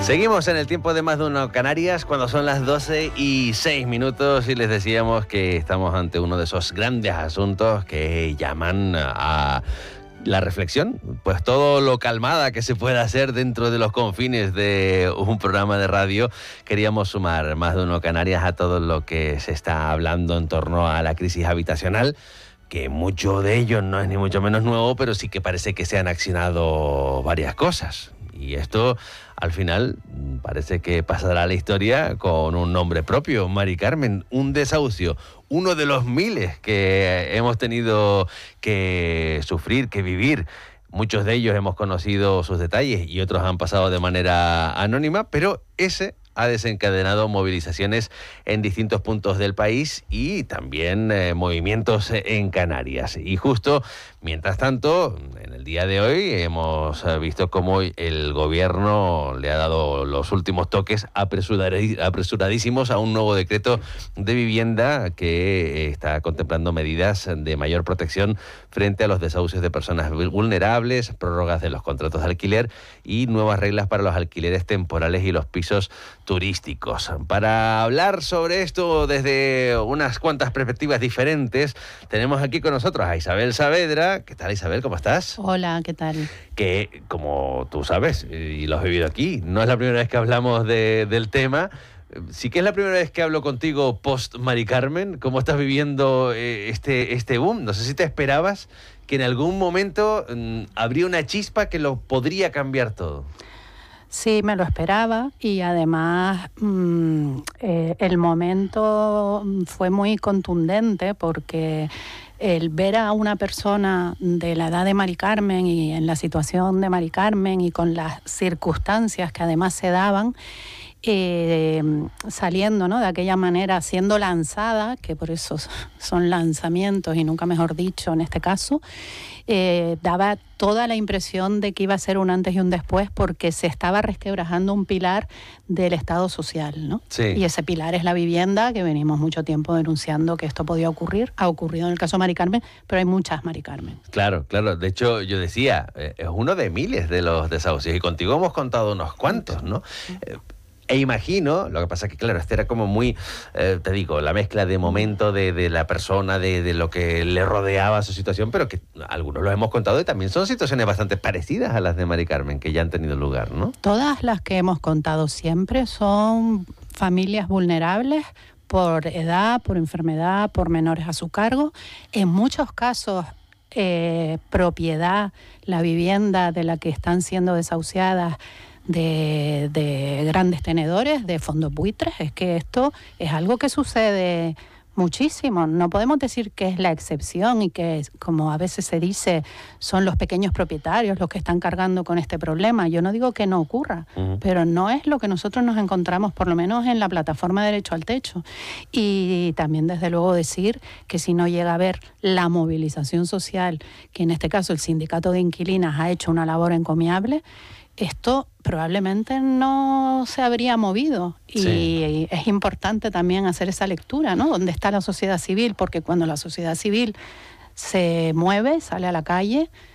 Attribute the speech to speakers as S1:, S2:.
S1: Seguimos en el tiempo de Más de Uno Canarias cuando son las 12:06 y les decíamos que estamos ante uno de esos grandes asuntos que llaman a la reflexión, pues todo lo calmada que se pueda hacer dentro de los confines de un programa de radio. Queríamos sumar Más de Uno Canarias a todo lo que se está hablando en torno a la crisis habitacional, que mucho de ello no es ni mucho menos nuevo, pero sí que parece que se han accionado varias cosas. Y esto, al final, parece que pasará a la historia con un nombre propio, Mari Carmen, un desahucio, uno de los miles que hemos tenido que sufrir, que vivir. Muchos de ellos hemos conocido sus detalles y otros han pasado de manera anónima, pero ese ha desencadenado movilizaciones en distintos puntos del país y también movimientos en Canarias. Y justo, mientras tanto, en el día de hoy hemos visto cómo el gobierno le ha dado los últimos toques apresuradísimos a un nuevo decreto de vivienda que está contemplando medidas de mayor protección frente a los desahucios de personas vulnerables, prórrogas de los contratos de alquiler y nuevas reglas para los alquileres temporales y los pisos turísticos. Para hablar sobre esto desde unas cuantas perspectivas diferentes, tenemos aquí con nosotros a Isabel Saavedra. ¿Qué tal, Isabel? ¿Cómo estás?
S2: Hola, ¿qué tal?
S1: Que, como tú sabes, y lo has vivido aquí, no es la primera vez que hablamos del tema. Sí que es la primera vez que hablo contigo post Mari Carmen. ¿Cómo estás viviendo este boom? No sé si te esperabas que en algún momento habría una chispa que lo podría cambiar todo.
S2: Sí, me lo esperaba y además el momento fue muy contundente porque el ver a una persona de la edad de Mari Carmen y en la situación de Mari Carmen y con las circunstancias que además se daban, saliendo, ¿no?, de aquella manera, siendo lanzada, que por eso son lanzamientos y nunca mejor dicho en este caso, daba toda la impresión de que iba a ser un antes y un después porque se estaba resquebrajando un pilar del Estado social, ¿no?
S1: Sí.
S2: Y ese pilar es la vivienda, que venimos mucho tiempo denunciando que esto podía ocurrir. Ha ocurrido en el caso de Mari Carmen, pero hay muchas Mari Carmen.
S1: Claro, claro. De hecho, yo decía, es uno de miles de los desahucios y contigo hemos contado unos cuantos, ¿no? E imagino, lo que pasa es que, claro, este era como muy, te digo, la mezcla de momento de la persona, de lo que le rodeaba su situación, pero que algunos los hemos contado y también son situaciones bastante parecidas a las de Mari Carmen, que ya han tenido lugar, ¿no?
S2: Todas las que hemos contado siempre son familias vulnerables por edad, por enfermedad, por menores a su cargo. En muchos casos, propiedad, la vivienda de la que están siendo desahuciadas, de grandes tenedores, de fondos buitres. Es que esto es algo que sucede muchísimo. No podemos decir que es la excepción y que, como a veces se dice, son los pequeños propietarios los que están cargando con este problema. Yo no digo que no ocurra, pero no es lo que nosotros nos encontramos, por lo menos en la plataforma Derecho al Techo. Y también, desde luego, decir que si no llega a haber la movilización social, que en este caso el Sindicato de Inquilinas ha hecho una labor encomiable, esto probablemente no se habría movido. Y sí, es importante también hacer esa lectura, ¿no? ¿Dónde está la sociedad civil? Porque cuando la sociedad civil se mueve, sale a la calle,